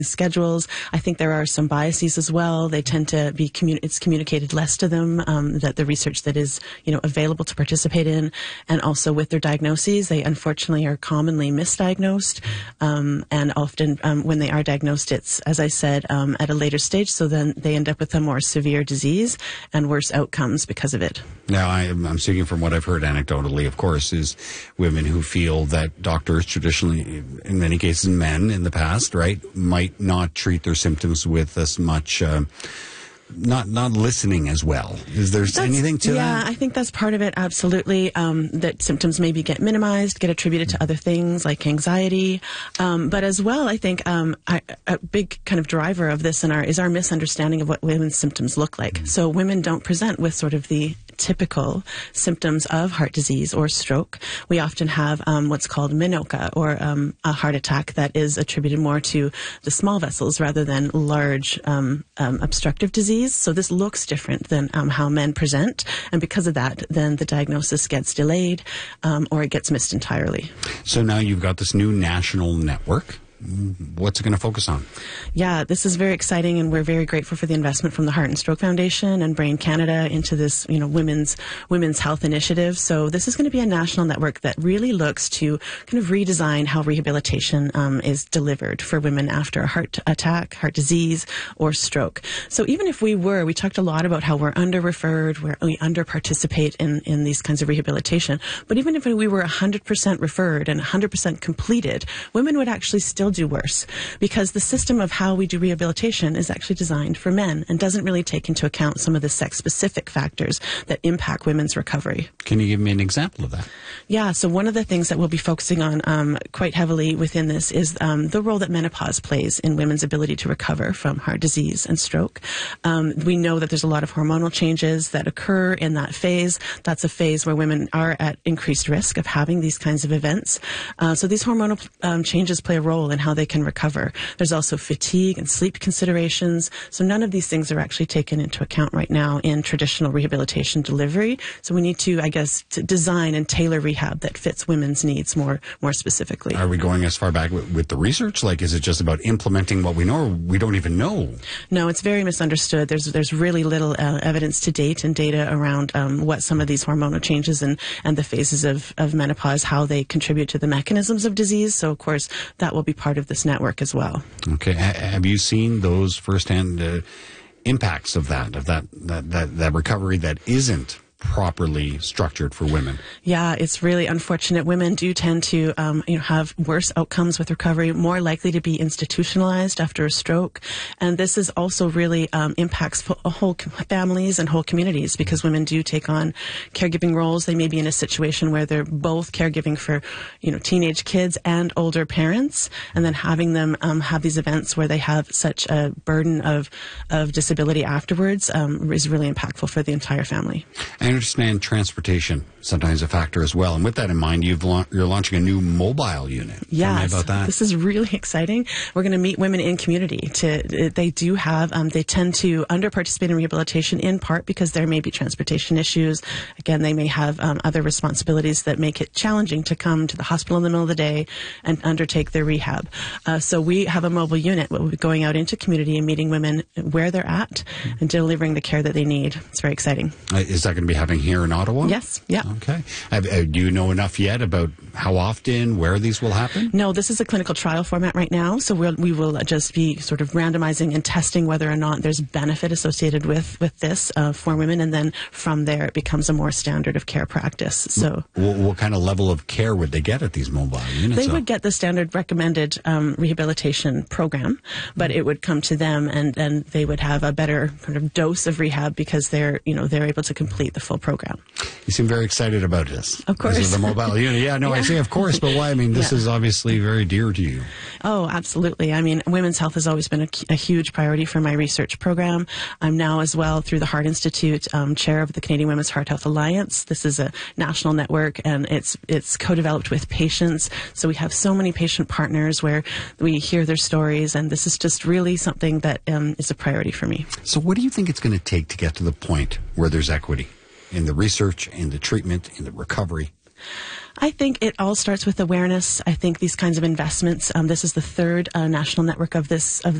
schedules. I think there are some biases as well. They tend to be it's communicated less to them, that the research that is, available to participate in, and also with their diagnoses, they unfortunately are commonly misdiagnosed, and often when they are diagnosed, it's, as I said, at a later stage, so then they end up with a more severe disease and worse outcomes because of it. Now, I'm speaking from what I've heard anecdotally, of course, is women who feel that doctors, traditionally, in many cases men in the past, right, might not treat their symptoms with as much not listening as well. Is there anything to that? Yeah, I think that's part of it, absolutely. That symptoms maybe get minimized, get attributed to other things like anxiety. But as well, I think a big kind of driver of this is our misunderstanding of what women's symptoms look like. So women don't present with sort of the typical symptoms of heart disease or stroke. We often have what's called minoca, or a heart attack that is attributed more to the small vessels rather than large obstructive disease. So this looks different than how men present, and because of that, then the diagnosis gets delayed or it gets missed entirely. So now you've got this new national network. What's it going to focus on? Yeah, this is very exciting, and we're very grateful for the investment from the Heart and Stroke Foundation and Brain Canada into this, women's health initiative. So this is going to be a national network that really looks to kind of redesign how rehabilitation is delivered for women after a heart attack, heart disease, or stroke. So even if we talked a lot about how we're under-referred, we under-participate in these kinds of rehabilitation, but even if we were 100% referred and 100% completed, women would actually still do worse, because the system of how we do rehabilitation is actually designed for men and doesn't really take into account some of the sex-specific factors that impact women's recovery. Can you give me an example of that? Yeah, so one of the things that we'll be focusing on quite heavily within this is the role that menopause plays in women's ability to recover from heart disease and stroke. We know that there's a lot of hormonal changes that occur in that phase. That's a phase where women are at increased risk of having these kinds of events. So these hormonal changes play a role in how they can recover. There's also fatigue and sleep considerations. So none of these things are actually taken into account right now in traditional rehabilitation delivery. So we need to, to design and tailor rehab that fits women's needs more specifically. Are we going as far back with the research? Like, is it just about implementing what we know, or we don't even know? No, it's very misunderstood. There's really little evidence to date and data around what some of these hormonal changes and the phases of menopause, how they contribute to the mechanisms of disease. So, of course, that will be part of this network as well. Okay. Have you seen those firsthand impacts of that recovery that isn't properly structured for women? Yeah, it's really unfortunate. Women do tend to have worse outcomes with recovery, more likely to be institutionalized after a stroke. And this is also really impacts whole families and whole communities, because women do take on caregiving roles. They may be in a situation where they're both caregiving for teenage kids and older parents, and then having them have these events where they have such a burden of disability afterwards is really impactful for the entire family. I understand transportation sometimes a factor as well. And with that in mind, you're launching a new mobile unit. Yes, tell me about that. This is really exciting. We're going to meet women in community. They tend to under-participate in rehabilitation in part because there may be transportation issues. Again, they may have other responsibilities that make it challenging to come to the hospital in the middle of the day and undertake their rehab. So we have a mobile unit. We'll be going out into community and meeting women where they're at and delivering the care that they need. It's very exciting. Is that going to be happening here in Ottawa? Yes. Yeah. Okay. Do you know enough yet about how often, where these will happen? No, this is a clinical trial format right now, so we will just be sort of randomizing and testing whether or not there's benefit associated with this for women, and then from there it becomes a more standard of care practice. So, what kind of level of care would they get at these mobile units? They would get the standard recommended rehabilitation program, but it would come to them, and they would have a better kind of dose of rehab because they're able to complete the full program. You seem very excited about this. Of course. This is the mobile unit. Yeah, no, yeah. I say of course, but why? I mean, this is obviously very dear to you. Oh, absolutely. I mean, women's health has always been a huge priority for my research program. I'm now as well, through the Heart Institute, chair of the Canadian Women's Heart Health Alliance. This is a national network, and it's co-developed with patients. So we have so many patient partners where we hear their stories, and this is just really something that is a priority for me. So what do you think it's going to take to get to the point where there's equity in the research, in the treatment, in the recovery? I think it all starts with awareness. I think these kinds of investments. This is the third national network of this